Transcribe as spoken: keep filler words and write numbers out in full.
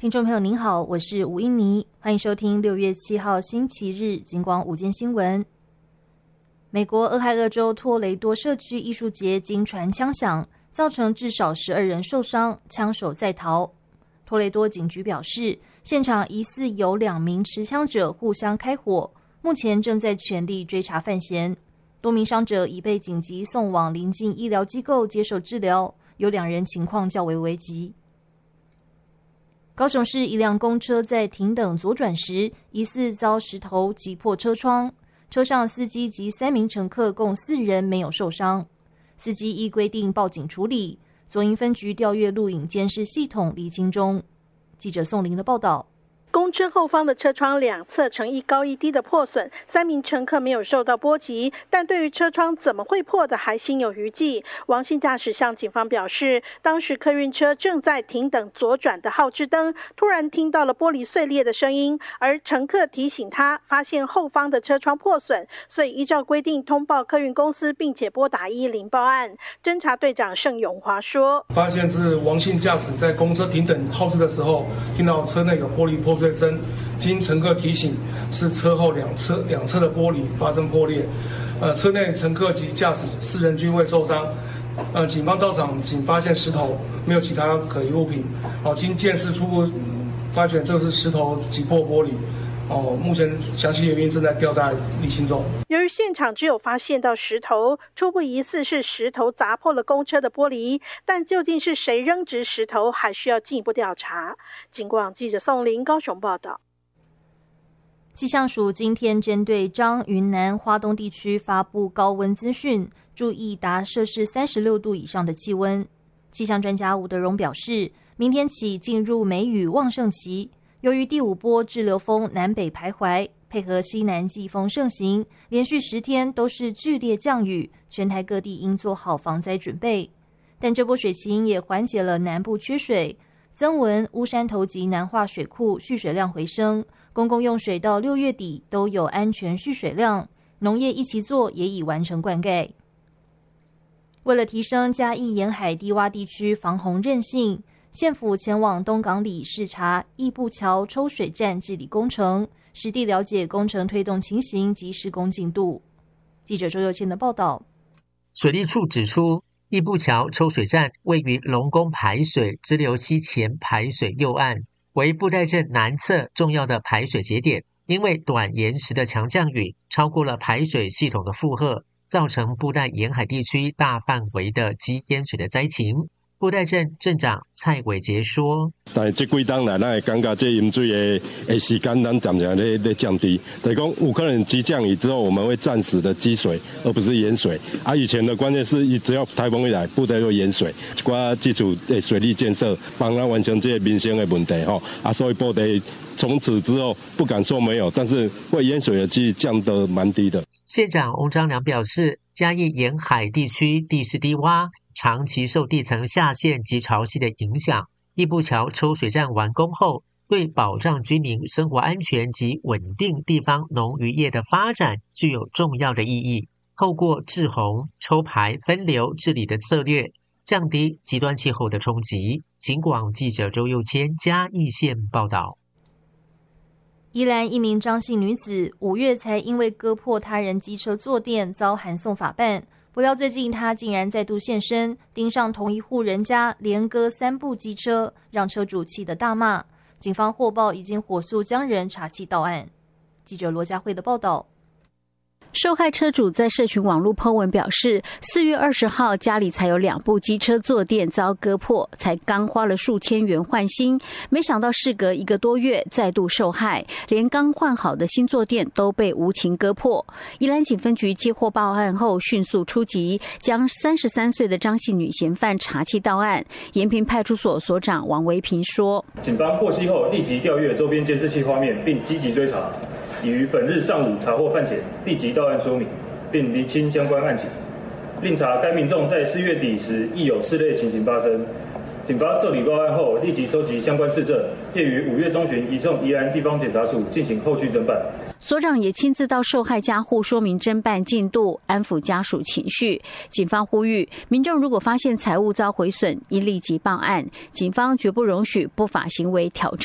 听众朋友您好，我是吴英妮，欢迎收听六月七号星期日警广午间新闻。美国俄亥俄州托雷多社区艺术节惊传枪响，造成至少十二人受伤，枪手在逃。托雷多警局表示，现场疑似有两名持枪者互相开火，目前正在全力追查犯嫌。多名伤者已被紧急送往邻近医疗机构接受治疗，有两人情况较为危急。高雄市一辆公车在停等左转时，疑似遭石头击破车窗，车上司机及三名乘客共四人没有受伤。司机依规定报警处理，左营分局调阅录影监视系统厘清中。记者宋玲的报道。 公车后方的车窗两侧呈一高一低的破损，三名乘客没有受到波及，但对于车窗怎么会破的还心有余悸。王姓驾驶向警方表示，当时客运车正在停等左转的号志灯，突然听到了玻璃碎裂的声音，而乘客提醒他发现后方的车窗破损，所以依照规定通报客运公司，并且拨打一一零报案。侦查队长盛永华说， 发现是王姓驾驶在公车停等号志的时候，听到车内有玻璃破碎声，经乘客提醒，是车后两侧两侧的玻璃发生破裂，呃，车内乘客及驾驶四人均未受伤。呃，警方到场仅发现石头，没有其他可疑物品。哦，经鉴识初步发现这是石头击破玻璃。哦，目前详细原因正在调查厘清中。 由于现场只有发现到石头，初步疑似是石头砸破了公车的玻璃，但究竟是谁扔掷石头，还需要进一步调查。警广记者宋玲高雄报道。 气象署今天针对彰、云南、花东地区发布高温资讯，注意达摄氏三十六度以上的气温。气象专家吴德荣表示，明天起进入梅雨旺盛期。由于第五波滞留锋南北徘徊，配合西南季风盛行，连续十天都是剧烈降雨，全台各地应做好防灾准备。但这波水情也缓解了南部缺水，增文、乌山头及南化水库蓄水量回升，公共用水到六月底都有安全蓄水量，农业一起做也已完成灌溉。为了提升嘉义沿海低洼地区防洪韧性，县府前往东港里视察义步桥抽水站治理工程，实地了解工程推动情形及施工进度。记者周佑谦的报道。 水利处指出，义步桥抽水站位于龙宫排水支流溪前排水右岸，为布袋镇南侧重要的排水节点。因为短延时的强降雨超过了排水系统的负荷，造成布袋沿海地区大范围的积淹水的灾情。布袋镇镇长蔡伟杰说：“ 但是这几天来，咱会感觉这淹水的的时间，咱暂时咧咧降低。等于讲，有可能急降雨之后，我们会暂时的积水，而不是淹水。啊，以前的关键是，只要台风一来，布袋就淹水。一寡基础的水利建设，帮咱完成这些民生的问题吼。啊，所以布袋从此之后不敢说没有，但是会淹水的几率降得蛮低的。” 县长翁章良表示，嘉义沿海地区地势低洼，长期受地层下陷及潮汐的影响。义步桥抽水站完工后，对保障居民生活安全及稳定地方农渔业的发展具有重要的意义。透过滞洪、抽排、分流治理的策略，降低极端气候的冲击。警广记者周佑谦嘉义县报道。 宜兰一名张姓女子五月才因为割破他人机车坐垫遭函送法办，不料最近她竟然再度现身，盯上同一户人家连割三部机车，让车主气得大骂。警方获报已经火速将人查缉到案。记者罗家慧的报道。 受害车主在社群网络 po 文表示，四月二十号家里才有两部机车坐垫遭割破，才刚花了数千元换新，没想到事隔一个多月再度受害，连刚换好的新坐垫都被无情割破。宜兰警分局接获报案后迅速出击，将三十三岁的张姓女嫌犯查缉到案。延平派出所所长王维平说， 警方获悉后立即调阅周边监视器画面，并积极追查，已于本日上午查获犯前，立即到案说明，并厘清相关案情。另查该民众在四月底时亦有似类情形发生。警方受理报案后，立即收集相关事证，便于五月中旬移送宜兰地方检察署进行后续侦办。 所长也亲自到受害家户说明侦办进度，安抚家属情绪。警方呼吁民众如果发现财物遭毁损，应立即报案，警方绝不容许不法行为挑战